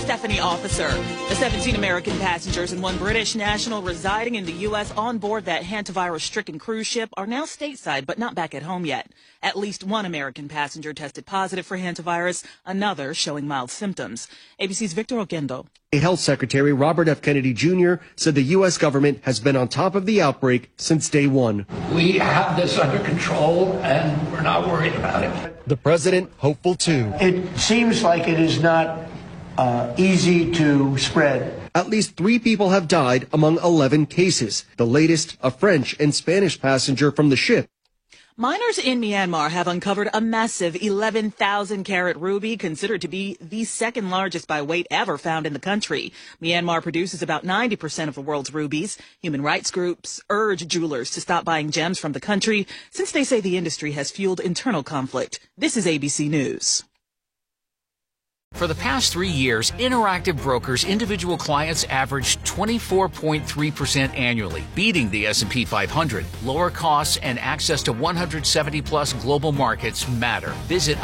Stephanie Officer. The 17 American passengers and one British national residing in the U.S. on board that hantavirus-stricken cruise ship are now stateside, but not back at home yet. At least one American passenger tested positive for hantavirus, another showing mild symptoms. ABC's Victor Oquendo. Health Secretary Robert F. Kennedy Jr. said the U.S. government has been on top of the outbreak since day one. We have this under control, and we're not worried about it. The president hopeful, too. It seems like it is not easy to spread. At least 3 people have died among 11 cases. The latest, a French and Spanish passenger from the ship. Miners in Myanmar have uncovered a massive 11,000-carat ruby, considered to be the second largest by weight ever found in the country. Myanmar produces about 90% of the world's rubies. Human rights groups urge jewelers to stop buying gems from the country, since they say the industry has fueled internal conflict. This is ABC News. For the past 3 years, Interactive Brokers' individual clients averaged 24.3% annually, beating the S&P 500. Lower costs and access to 170-plus global markets matter. Visit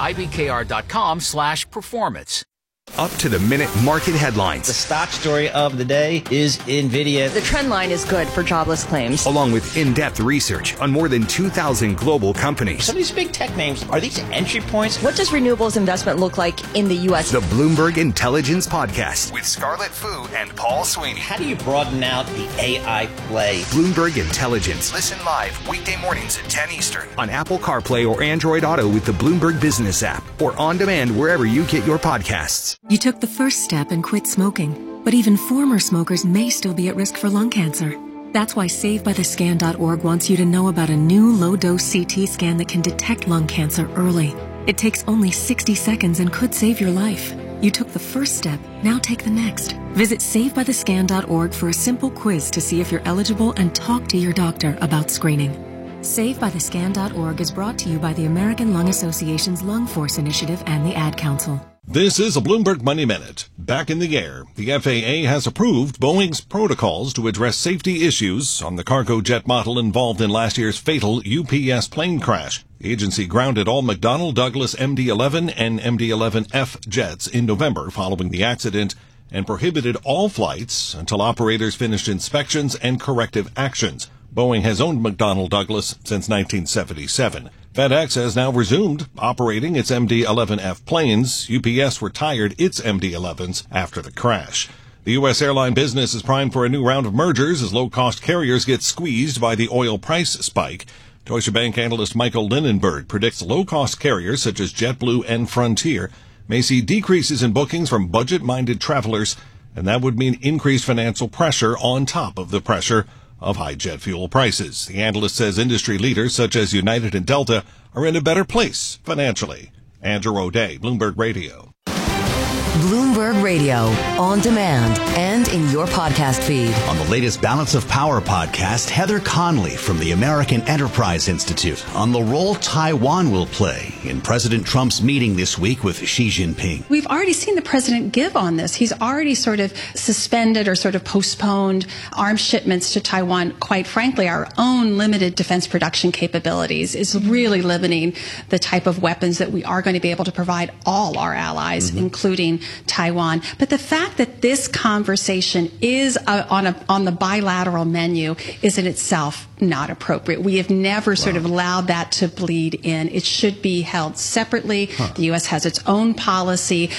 ibkr.com/performance. Up-to-the-minute market headlines. The stock story of the day is NVIDIA. The trend line is good for jobless claims. Along with in-depth research on more than 2,000 global companies. Some of these big tech names, are these entry points? What does renewables investment look like in the U.S.? The Bloomberg Intelligence Podcast with Scarlett Fu and Paul Sweeney. How do you broaden out the AI play? Bloomberg Intelligence. Listen live weekday mornings at 10 Eastern on Apple CarPlay or Android Auto with the Bloomberg Business app or on demand wherever you get your podcasts. You took the first step and quit smoking, but even former smokers may still be at risk for lung cancer. That's why SaveByTheScan.org wants you to know about a new low-dose CT scan that can detect lung cancer early. It takes only 60 seconds and could save your life. You took the first step, now take the next. Visit SaveByTheScan.org for a simple quiz to see if you're eligible and talk to your doctor about screening. SaveByTheScan.org is brought to you by the American Lung Association's Lung Force Initiative and the Ad Council. This is a Bloomberg Money Minute. Back in the air, the FAA has approved Boeing's protocols to address safety issues on the cargo jet model involved in last year's fatal UPS plane crash. The agency grounded all McDonnell Douglas MD-11 and MD-11F jets in November following the accident and prohibited all flights until operators finished inspections and corrective actions. Boeing has owned McDonnell Douglas since 1977. FedEx has now resumed operating its MD-11F planes. UPS retired its MD-11s after the crash. The U.S. airline business is primed for a new round of mergers as low-cost carriers get squeezed by the oil price spike. Deutsche Bank analyst Michael Linenberg predicts low-cost carriers such as JetBlue and Frontier may see decreases in bookings from budget-minded travelers, and that would mean increased financial pressure on top of the pressure of high jet fuel prices. The analyst says industry leaders such as United and Delta are in a better place financially. Andrew O'Day, Bloomberg Radio. Bloomberg Radio, on demand and in your podcast feed. On the latest Balance of Power podcast, Heather Conley from the American Enterprise Institute on the role Taiwan will play in President Trump's meeting this week with Xi Jinping. We've already seen the president give on this. He's already sort of suspended or sort of postponed arms shipments to Taiwan. Quite frankly, our own limited defense production capabilities is really limiting the type of weapons that we are going to be able to provide all our allies, including Taiwan. But the fact that this conversation is on the bilateral menu is in itself not appropriate. We have never sort of allowed that to bleed in. It should be held separately. The U.S. has its own policy,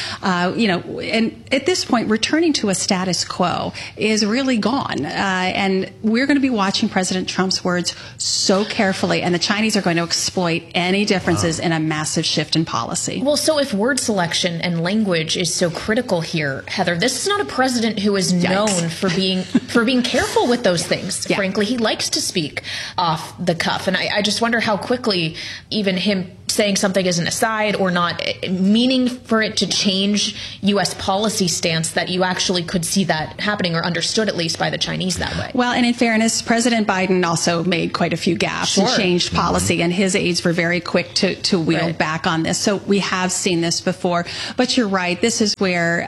and at this point, returning to a status quo is really gone. And we're going to be watching President Trump's words so carefully, and the Chinese are going to exploit any differences in a massive shift in policy. Well, so if word selection and language is so critical here, Heather, this is not a president who is known for being careful with those things. Yeah. Frankly, he likes to speak off the cuff. And I just wonder how quickly even him saying something as an aside or not meaning for it to change U.S. policy stance, that you actually could see that happening, or understood at least by the Chinese that way. Well, and in fairness, President Biden also made quite a few gaffes and changed policy, and his aides were very quick to wheel back on this. So we have seen this before. But you're right. This is where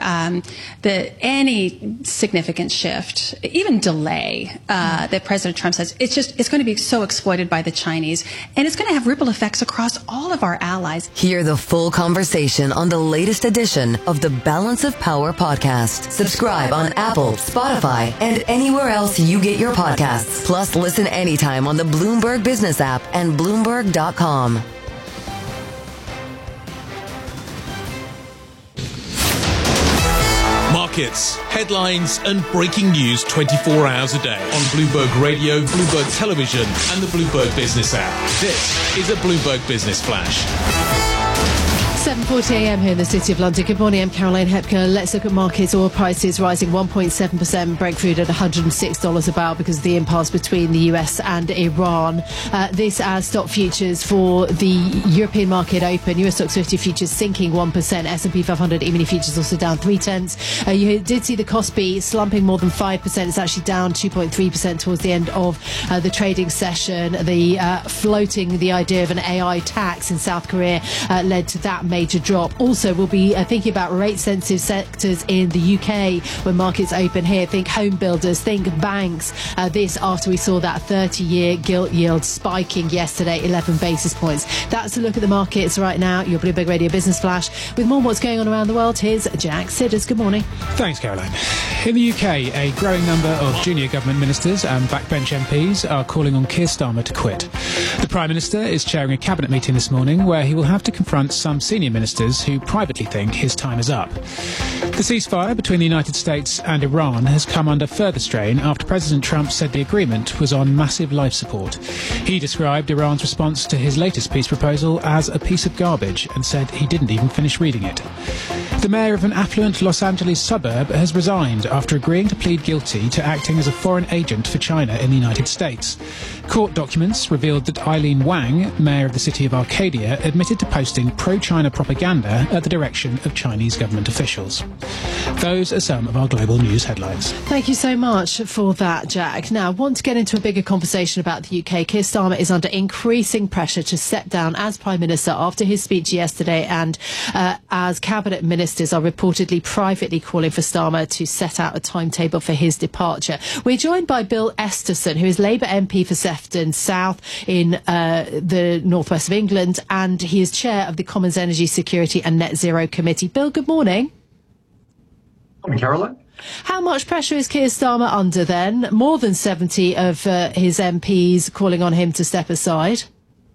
any significant shift, even delay that President Trump says, it's going to be so exploited by the Chinese, and it's going to have ripple effects across all all of our allies. Hear the full conversation on the latest edition of the Balance of Power podcast. Subscribe on Apple, Spotify, and anywhere else you get your podcasts. Plus, listen anytime on the Bloomberg Business app and Bloomberg.com. Markets, headlines, and breaking news 24 hours a day on Bloomberg Radio, Bloomberg Television, and the Bloomberg Business app. This is a Bloomberg Business Flash. 7:40 a.m. here in the City of London. Good morning, I'm Caroline Hepker. Let's look at markets. Oil prices rising 1.7%. Brent crude at $106 a barrel because of the impasse between the US and Iran. This as stock futures for the European market open. US Stocks 50 futures sinking 1%. S&P 500 E-mini futures also down 0.3. You did see the Kospi slumping more than 5%. It's actually down 2.3% towards the end of the trading session. The floating the idea of an AI tax in South Korea led to that major drop. Also, we'll be thinking about rate-sensitive sectors in the UK when markets open here. Think home builders, think banks. This after we saw that 30-year gilt yield spiking yesterday, 11 basis points. That's a look at the markets right now. Your Bloomberg Radio Business Flash. With more on what's going on around the world, here's Jack Sidders. Good morning. Thanks, Caroline. In the UK, a growing number of junior government ministers and backbench MPs are calling on Keir Starmer to quit. The Prime Minister is chairing a cabinet meeting this morning where he will have to confront some senior ministers who privately think his time is up. The ceasefire between the United States and Iran has come under further strain after President Trump said the agreement was on massive life support. He described Iran's response to his latest peace proposal as a piece of garbage and said he didn't even finish reading it. The mayor of an affluent Los Angeles suburb has resigned after agreeing to plead guilty to acting as a foreign agent for China in the United States. Court documents revealed that Eileen Wang, mayor of the city of Arcadia, admitted to posting pro-China propaganda at the direction of Chinese government officials. Those are some of our global news headlines. Thank you so much for that, Jack. Now, I want to get into a bigger conversation about the UK. Keir Starmer is under increasing pressure to step down as Prime Minister after his speech yesterday, and as Cabinet Ministers are reportedly privately calling for Starmer to set out a timetable for his departure. We're joined by Bill Esterson, who is Labour MP for Sefton South in the northwest of England, and he is chair of the Commons Energy Security and Net Zero Committee. Bill, good morning. Good morning, Caroline. How much pressure is Keir Starmer under then? More than 70 of his MPs calling on him to step aside.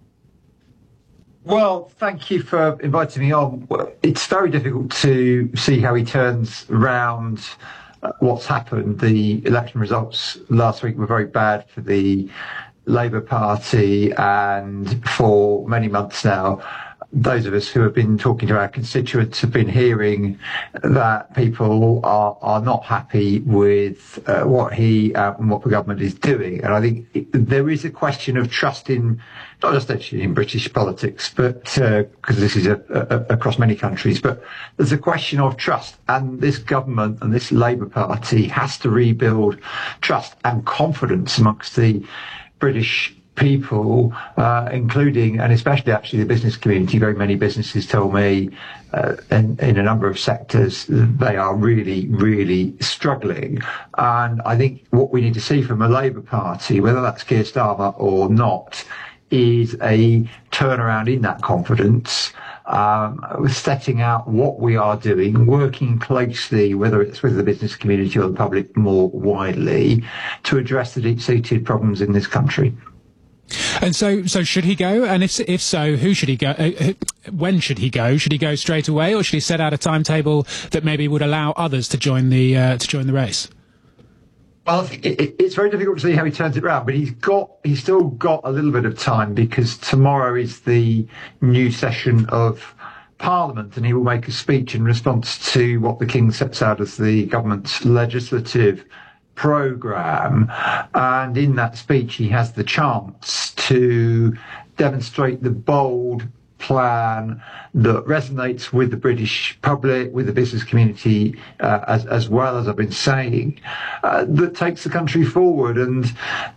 Well, thank you for inviting me on. It's very difficult to see how he turns round what's happened. The election results last week were very bad for the Labour Party, and for many months now, those of us who have been talking to our constituents have been hearing that people are not happy with what he and what the government is doing. And I think there is a question of trust in, not just actually in British politics, but because this is across many countries, but there's a question of trust. And this government and this Labour Party has to rebuild trust and confidence amongst the British people, including and especially actually the business community. Very many businesses tell me in a number of sectors they are really, really struggling. And I think what we need to see from a Labour Party, whether that's Keir Starmer or not, is a turnaround in that confidence, setting out what we are doing, working closely, whether it's with the business community or the public more widely, to address the deep-seated problems in this country. And so should he go? And if so, who should he go? When should he go? Should he go straight away, or should he set out a timetable that maybe would allow others to join the race? Well, it's very difficult to see how he turns it around, but he's still got a little bit of time, because tomorrow is the new session of Parliament, and he will make a speech in response to what the King sets out as the government's legislative programme. And in that speech, he has the chance to demonstrate the bold plan that resonates with the British public, with the business community, as well as I've been saying, that takes the country forward. And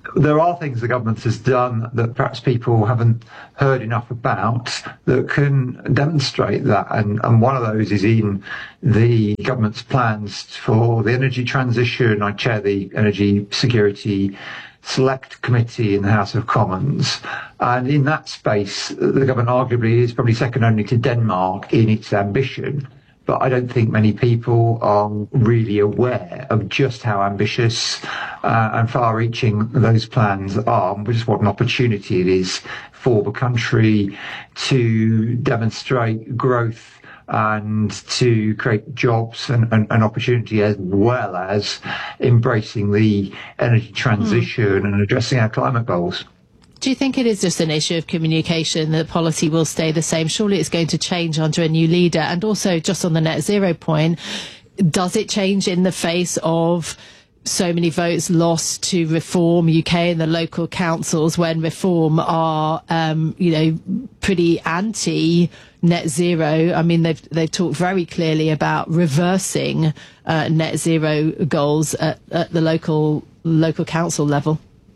there are things the government has done that perhaps people haven't heard enough about that can demonstrate that. And one of those is in the government's plans for the energy transition. I chair the Energy Security Select Committee in the House of Commons. And in that space, the government arguably is probably second only to Denmark in its ambition. But I don't think many people are really aware of just how ambitious and far-reaching those plans are, and just what an opportunity it is for the country to demonstrate growth and to create jobs and opportunity, as well as embracing the energy transition and addressing our climate goals. Do you think it is just an issue of communication, that policy will stay the same? Surely it's going to change under a new leader. And also, just on the net zero point, does it change in the face of so many votes lost to Reform UK and the local councils, when Reform are, pretty anti net zero? I mean, they've talked very clearly about reversing net zero goals at the local council level.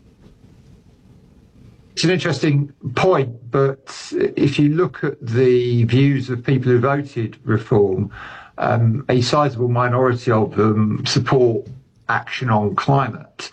It's an interesting point, but if you look at the views of people who voted Reform, a sizable minority of them support action on climate.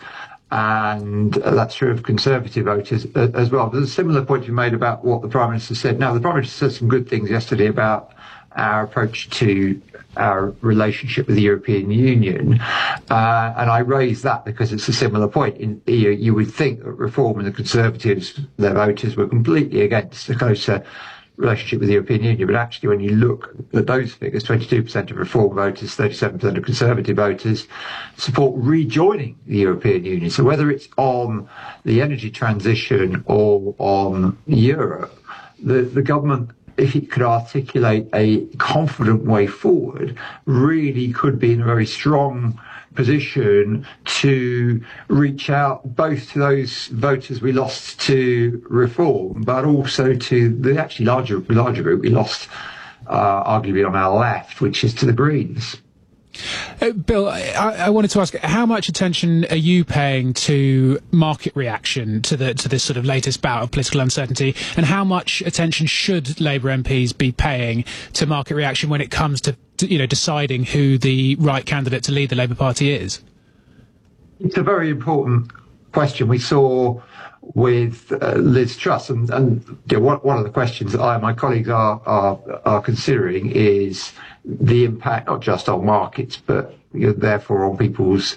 And that's true of Conservative voters as well. There's a similar point you made about what the Prime Minister said. Now, the Prime Minister said some good things yesterday about our approach to our relationship with the European Union. And I raise that because it's a similar point. You would think that Reform and the Conservatives, their voters, were completely against a closer relationship with the European Union. But actually, when you look at those figures, 22% of Reform voters, 37% of Conservative voters support rejoining the European Union. So whether it's on the energy transition or on Europe, the government, if it could articulate a confident way forward, really could be in a very strong position to reach out both to those voters we lost to Reform, but also to the actually larger group we lost, arguably on our left, which is to the Greens. Bill, I wanted to ask, how much attention are you paying to market reaction to this sort of latest bout of political uncertainty, and how much attention should Labour MPs be paying to market reaction when it comes to deciding who the right candidate to lead the Labour Party is? It's a very important question. We saw with Liz Truss, and one of the questions that I and my colleagues are considering is the impact not just on markets, but therefore on people's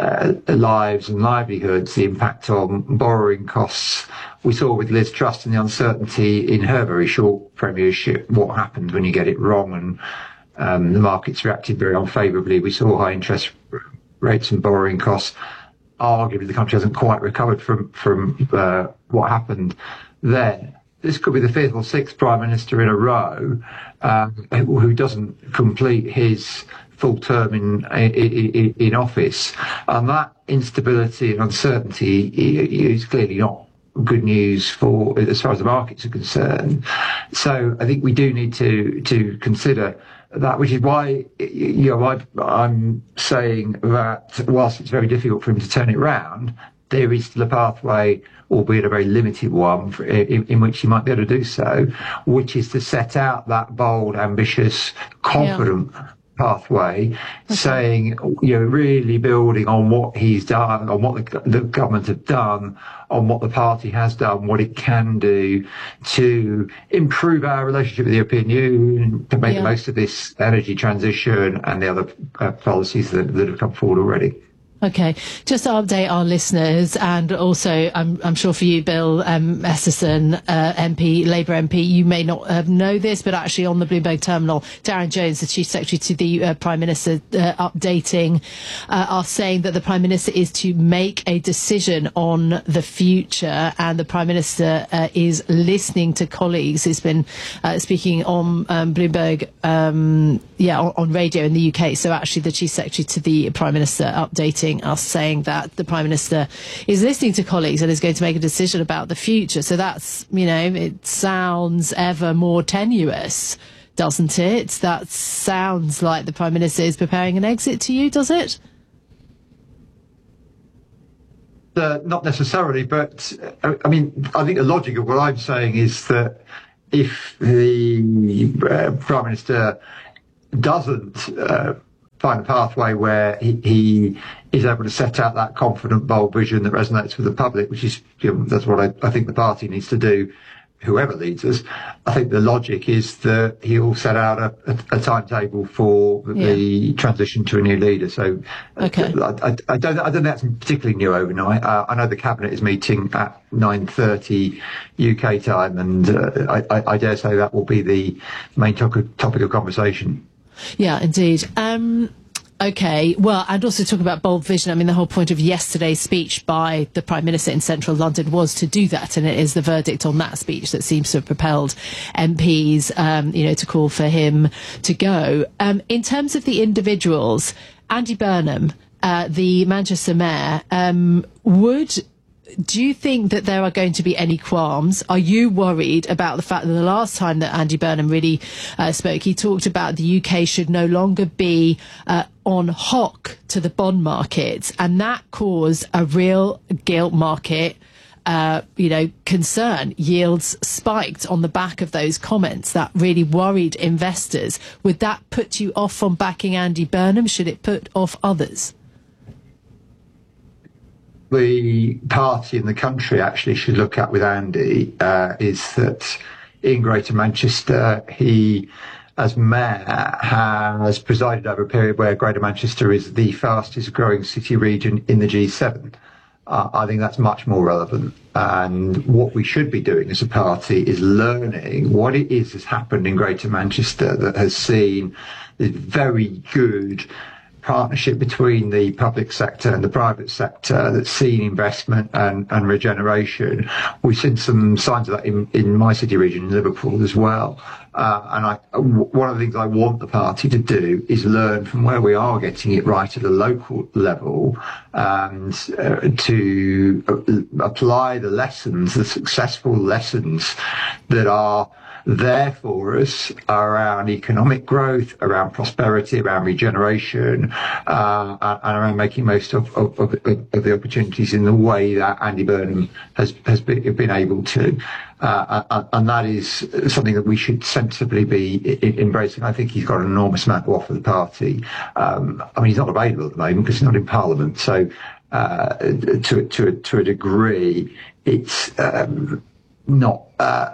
lives and livelihoods, the impact on borrowing costs. We saw with Liz Truss and the uncertainty in her very short premiership what happens when you get it wrong, and the markets reacted very unfavourably. We saw high interest rates and borrowing costs. Arguably, the country hasn't quite recovered from what happened there. This could be the fifth or sixth Prime Minister in a row who doesn't complete his full term in office. And that instability and uncertainty is clearly not good news for as far as the markets are concerned. So I think we do need to consider that, which is why I'm saying that whilst it's very difficult for him to turn it round, there is still a pathway, albeit a very limited one, in which he might be able to do so, which is to set out that bold, ambitious, confident pathway, saying, really building on what he's done, on what the government have done, on what the party has done, what it can do to improve our relationship with the European Union, to make the most of this energy transition and the other policies that have come forward already. Okay, just to update our listeners, and also I'm sure for you, Bill Esserson, MP, Labour MP, you may not know this, but actually on the Bloomberg terminal, Darren Jones, the Chief Secretary to the Prime Minister, updating are saying that the Prime Minister is to make a decision on the future, and the Prime Minister is listening to colleagues. He's been speaking on Bloomberg, on radio in the UK. So actually the Chief Secretary to the Prime Minister updating us, saying that the Prime Minister is listening to colleagues and is going to make a decision about the future. So that's, it sounds ever more tenuous, doesn't it? That sounds like the Prime Minister is preparing an exit to you, does it? Not necessarily, but I mean, I think the logic of what I'm saying is that if the Prime Minister doesn't find a pathway where he is able to set out that confident, bold vision that resonates with the public, which is, that's what I think the party needs to do, whoever leads us. I think the logic is that he'll set out a timetable for the transition to a new leader. So I don't think that's particularly new overnight. I know the cabinet is meeting at 9:30 UK time, and I dare say that will be the main topic of conversation. Yeah, indeed. Okay, well, and also talk about bold vision. I mean, the whole point of yesterday's speech by the Prime Minister in central London was to do that, and it is the verdict on that speech that seems to have propelled MPs, to call for him to go. In terms of the individuals, Andy Burnham, the Manchester mayor, do you think that there are going to be any qualms? Are you worried about the fact that the last time that Andy Burnham really spoke, he talked about the UK should no longer be on hock to the bond markets, and that caused a real gilt market concern. Yields spiked on the back of those comments. That really worried investors. Would that put you off from backing Andy Burnham? Should it put off others? The party in the country actually should look at with Andy is that in Greater Manchester, he, as mayor, has presided over a period where Greater Manchester is the fastest growing city region in the G7. I think that's much more relevant. And what we should be doing as a party is learning what it is that's happened in Greater Manchester that has seen this very good partnership between the public sector and the private sector that's seen investment and regeneration. We've seen some signs of that in my city region, Liverpool, as well. And one of the things I want the party to do is learn from where we are getting it right at a local level, and to apply the lessons, the successful lessons that are there for us around economic growth, around prosperity, around regeneration, and around making most of the opportunities in the way that Andy Burnham has been able to. And that is something that we should sensibly be embracing. I think he's got an enormous amount to offer the party. I mean, he's not available at the moment because he's not in Parliament. So to a degree, it's not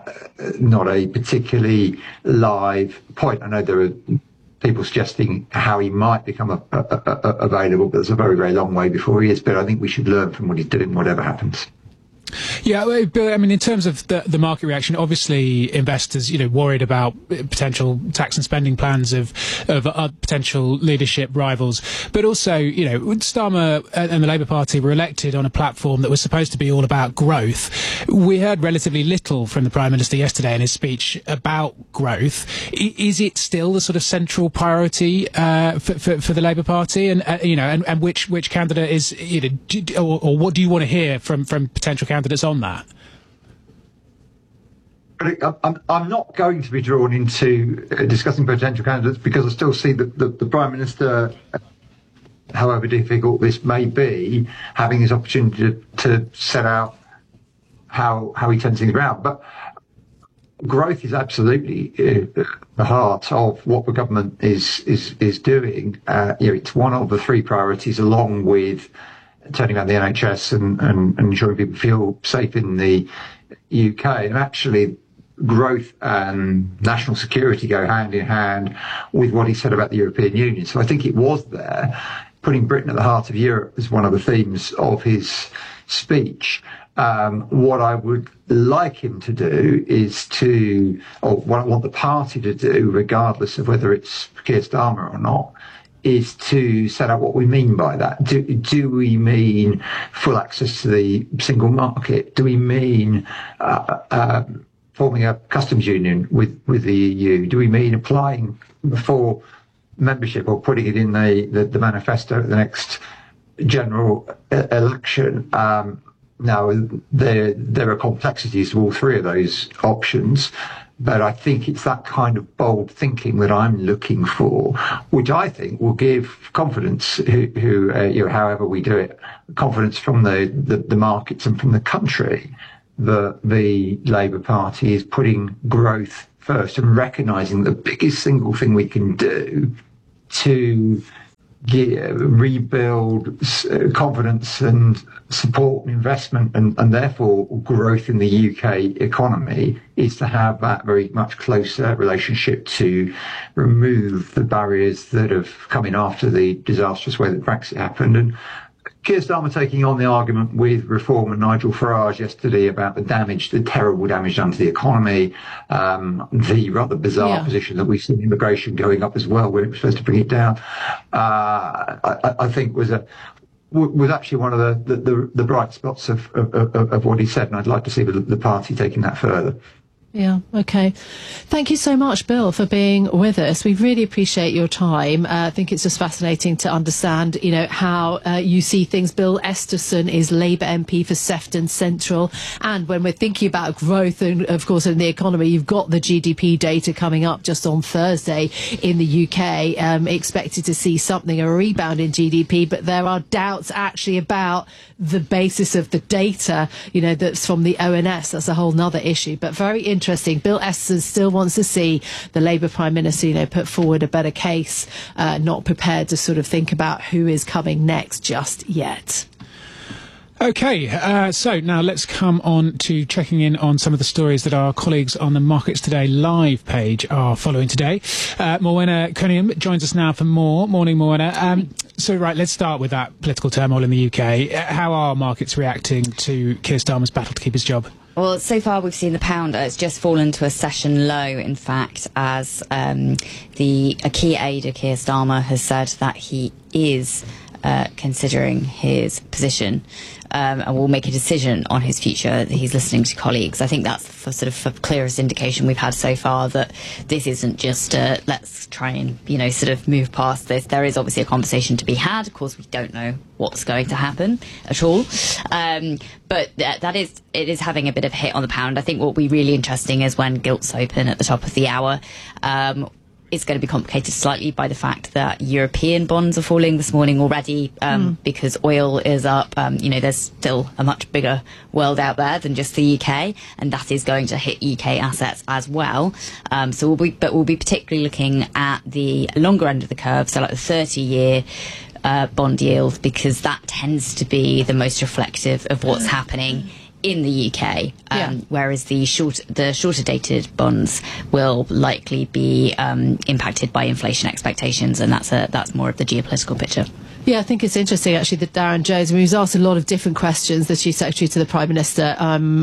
a particularly live point. I know there are people suggesting how he might become available, but there's a very, very long way before he is. But I think we should learn from what he's doing, whatever happens. Yeah, but I mean, in terms of the market reaction, obviously investors, worried about potential tax and spending plans of potential leadership rivals. But also, Starmer and the Labour Party were elected on a platform that was supposed to be all about growth. We heard relatively little from the Prime Minister yesterday in his speech about growth. Is it still the sort of central priority for the Labour Party? And which candidate is, or what do you want to hear from potential candidates on that? I'm not going to be drawn into discussing potential candidates because I still see the Prime Minister, however difficult this may be, having his opportunity to set out how he turns things around. But growth is absolutely the heart of what the government is doing. It's one of the three priorities, along with turning around the NHS and ensuring people feel safe in the UK. And actually, growth and national security go hand in hand with what he said about the European Union. So I think it was there. Putting Britain at the heart of Europe was one of the themes of his speech. What I would like him to do or what I want the party to do, regardless of whether it's Keir Starmer or not, is to set out what we mean by that. Do we mean full access to the single market? Do we mean forming a customs union with the EU? Do we mean applying for membership or putting it in the manifesto at the next general election? Now, there are complexities to all three of those options. But I think it's that kind of bold thinking that I'm looking for, which I think will give confidence, however we do it, confidence from the markets and from the country that the Labour Party is putting growth first and recognising the biggest single thing we can do to rebuild confidence and support investment and therefore growth in the UK economy is to have that very much closer relationship, to remove the barriers that have come in after the disastrous way that Brexit happened. And Keir Starmer taking on the argument with Reform and Nigel Farage yesterday about the terrible damage done to the economy, the rather bizarre position that we've seen immigration going up as well when it was supposed to bring it down, I think was actually one of the bright spots of what he said, and I'd like to see the party taking that further. Yeah, okay. Thank you so much, Bill, for being with us. We really appreciate your time. I think it's just fascinating to understand, how you see things. Bill Esterson is Labour MP for Sefton Central. And when we're thinking about growth and, of course, in the economy, you've got the GDP data coming up just on Thursday in the UK. Expected to see a rebound in GDP, but there are doubts actually about the basis of the data, that's from the ONS. That's a whole nother issue, but very interesting. Bill Esterson still wants to see the Labour Prime Minister, put forward a better case, not prepared to sort of think about who is coming next just yet. Okay, so now let's come on to checking in on some of the stories that our colleagues on the Markets Today live page are following today. Morwenna Cunningham joins us now for more. Morning, Morwenna. So, let's start with that political turmoil in the UK. How are markets reacting to Keir Starmer's battle to keep his job? Well, so far we've seen the pound, it's just fallen to a session low, in fact, as a key aide of Keir Starmer has said that he is considering his position and will make a decision on his future. He's listening to colleagues. I think that's the clearest indication we've had so far that this isn't just let's try and move past this. There is obviously a conversation to be had. Of course, we don't know what's going to happen at all, but it is having a bit of a hit on the pound. I think what will be really interesting is when gilts open at the top of the hour. It's going to be complicated slightly by the fact that European bonds are falling this morning already because oil is up. There's still a much bigger world out there than just the UK, and that is going to hit UK assets as well. We'll be particularly looking at the longer end of the curve, so like the 30-year bond yield, because that tends to be the most reflective of what's happening in the UK, whereas the shorter dated bonds will likely be impacted by inflation expectations, and that's more of the geopolitical picture. Yeah, I think it's interesting, actually, that Darren Jones, he was asked a lot of different questions, the Chief Secretary to the Prime Minister, on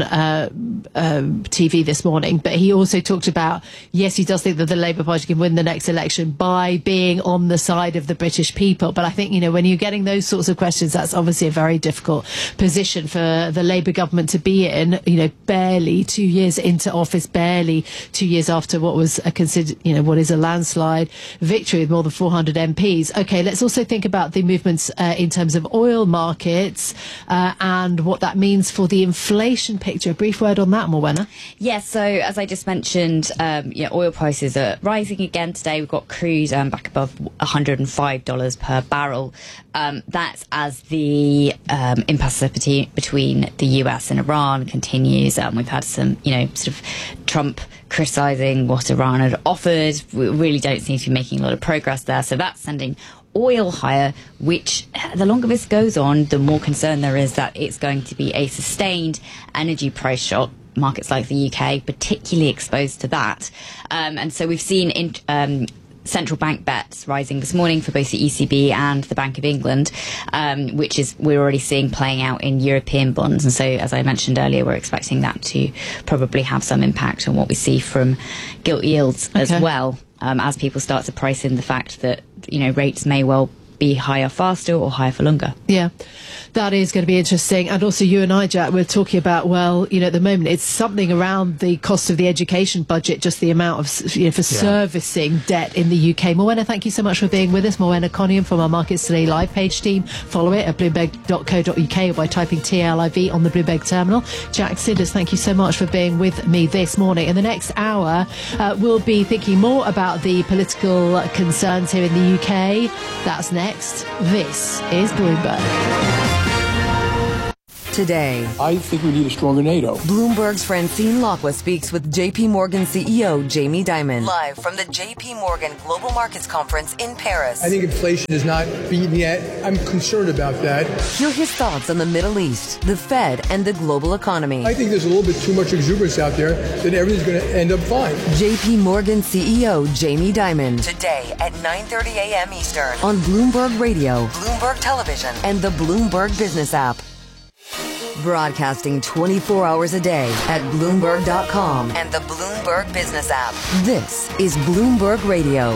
TV this morning. But he also talked about, yes, he does think that the Labour Party can win the next election by being on the side of the British people. But I think, when you're getting those sorts of questions, that's obviously a very difficult position for the Labour government to be in, barely 2 years into office, barely 2 years after what was considered, what is a landslide victory with more than 400 MPs. Okay, let's also think about the movements in terms of oil markets and what that means for the inflation picture. A brief word on that, Morwenna. Yes, so as I just mentioned, oil prices are rising again today. We've got crude back above $105 per barrel. That's as the impasse between the US and Iran continues. We've had some, Trump criticising what Iran had offered. We really don't seem to be making a lot of progress there. So that's sending oil higher, which the longer this goes on, the more concern there is that it's going to be a sustained energy price shock. Markets like the UK particularly exposed to that. And so we've seen central bank bets rising this morning for both the ECB and the Bank of England, which is we're already seeing playing out in European bonds. And so, as I mentioned earlier, we're expecting that to probably have some impact on what we see from gilt yields as well, as people start to price in the fact that rates may well be higher faster or higher for longer. Yeah, that is going to be interesting. And also you and I, Jack, we're talking about, well, at the moment it's something around the cost of the education budget, just the amount of, for servicing debt in the UK. Morwenna, thank you so much for being with us. Morwenna Coniam from our Markets Today live page team. Follow it at bloomberg.co.uk or by typing TLIV on the Bloomberg terminal. Jack Siders, thank you so much for being with me this morning. In the next hour, we'll be thinking more about the political concerns here in the UK. That's next. This is Bloomberg. Today, I think we need a stronger NATO. Bloomberg's Francine Lacqua speaks with JP Morgan CEO Jamie Dimon. Live from the JP Morgan Global Markets Conference in Paris. I think inflation is not beaten yet. I'm concerned about that. Hear his thoughts on the Middle East, the Fed, and the global economy. I think there's a little bit too much exuberance out there that everything's going to end up fine. JP Morgan CEO Jamie Dimon. Today at 9:30 a.m. Eastern on Bloomberg Radio, Bloomberg Television, and the Bloomberg Business app. Broadcasting 24 hours a day at Bloomberg.com and the Bloomberg Business app. This is Bloomberg Radio.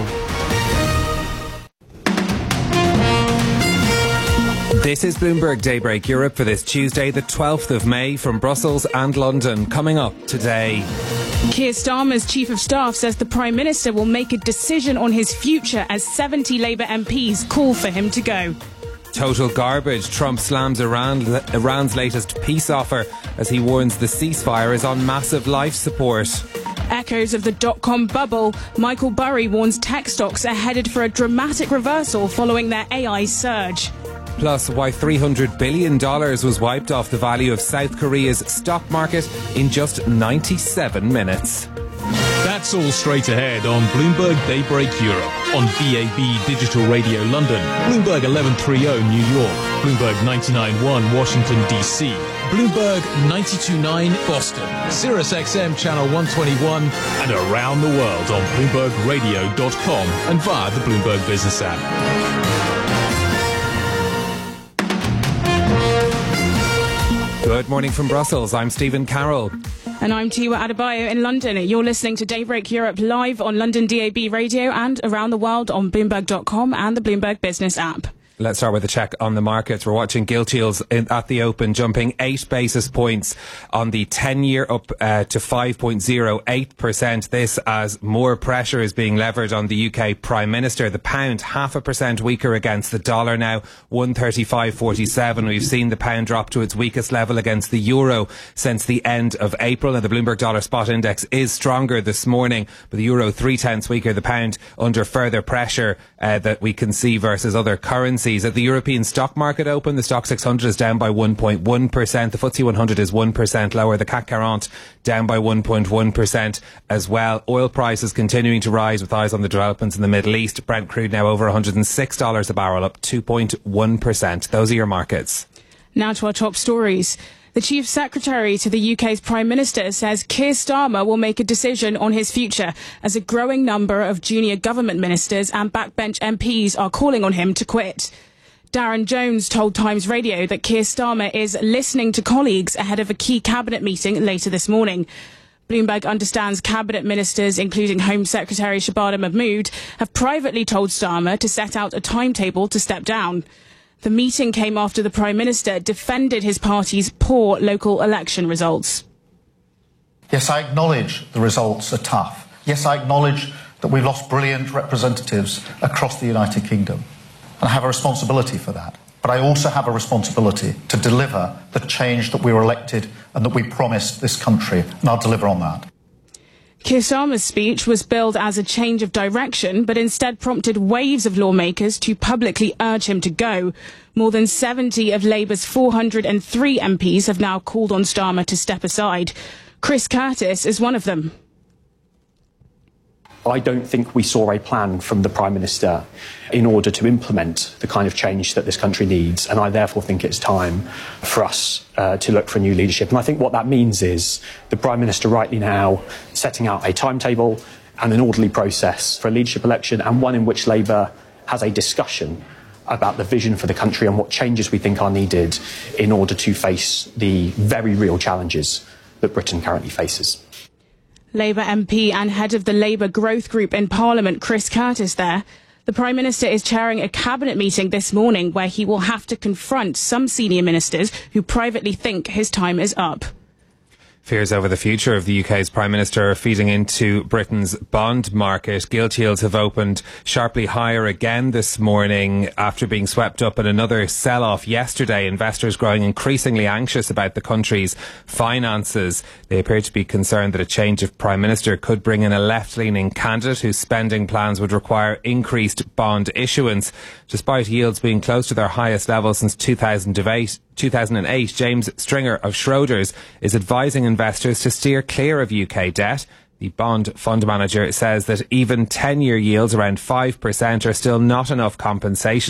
This is Bloomberg Daybreak Europe for this Tuesday, the 12th of May, from Brussels and London. Coming up today. Keir Starmer's Chief of Staff says the Prime Minister will make a decision on his future as 70 Labour MPs call for him to go. Total garbage. Trump slams Iran's latest peace offer as he warns the ceasefire is on massive life support. Echoes of the dot-com bubble. Michael Burry warns tech stocks are headed for a dramatic reversal following their AI surge. Plus, why $300 billion was wiped off the value of South Korea's stock market in just 97 minutes. That's all straight ahead on Bloomberg Daybreak Europe, on DAB Digital Radio London, Bloomberg 1130 New York, Bloomberg 99.1 Washington DC, Bloomberg 92.9 Boston, Sirius XM Channel 121, and around the world on BloombergRadio.com and via the Bloomberg Business app. Good morning from Brussels. I'm Stephen Carroll. And I'm Tiwa Adebayo in London. You're listening to Daybreak Europe live on London DAB Radio and around the world on Bloomberg.com and the Bloomberg Business app. Let's start with a check on the markets. We're watching gilt yields at the open jumping 8 basis points on the 10-year up to 5.08%. This as more pressure is being levered on the UK Prime Minister. The pound 0.5% weaker against the dollar now, 135.47. We've seen the pound drop to its weakest level against the euro since the end of April. And the Bloomberg Dollar Spot Index is stronger this morning, but the euro 0.3 weaker. The pound under further pressure that we can see versus other currencies. At the European stock market open, the Stock 600 is down by 1.1%. The FTSE 100 is 1% lower. The CAC 40 down by 1.1% as well. Oil prices continuing to rise with eyes on the developments in the Middle East. Brent crude now over $106 a barrel, up 2.1%. Those are your markets. Now to our top stories. The Chief Secretary to the UK's Prime Minister says Keir Starmer will make a decision on his future as a growing number of junior government ministers and backbench MPs are calling on him to quit. Darren Jones told Times Radio that Keir Starmer is listening to colleagues ahead of a key cabinet meeting later this morning. Bloomberg understands cabinet ministers, including Home Secretary Shabada Mahmood, have privately told Starmer to set out a timetable to step down. The meeting came after the Prime Minister defended his party's poor local election results. Yes, I acknowledge the results are tough. Yes, I acknowledge that we've lost brilliant representatives across the United Kingdom. And I have a responsibility for that. But I also have a responsibility to deliver the change that we were elected and that we promised this country. And I'll deliver on that. Keir Starmer's speech was billed as a change of direction, but instead prompted waves of lawmakers to publicly urge him to go. More than 70 of Labour's 403 MPs have now called on Starmer to step aside. Chris Curtis is one of them. I don't think we saw a plan from the Prime Minister in order to implement the kind of change that this country needs, and I therefore think it's time for us to look for new leadership. And I think what that means is the Prime Minister rightly now setting out a timetable and an orderly process for a leadership election, and one in which Labour has a discussion about the vision for the country and what changes we think are needed in order to face the very real challenges that Britain currently faces. Labour MP and head of the Labour Growth Group in Parliament, Chris Curtis there. The Prime Minister is chairing a cabinet meeting this morning where he will have to confront some senior ministers who privately think his time is up. Fears over the future of the UK's Prime Minister are feeding into Britain's bond market. Gilt yields have opened sharply higher again this morning after being swept up in another sell-off yesterday. Investors growing increasingly anxious about the country's finances. They appear to be concerned that a change of Prime Minister could bring in a left-leaning candidate whose spending plans would require increased bond issuance. Despite yields being close to their highest level since 2008, James Stringer of Schroders is advising investors to steer clear of UK debt. The bond fund manager says that even 10-year yields around 5% are still not enough compensation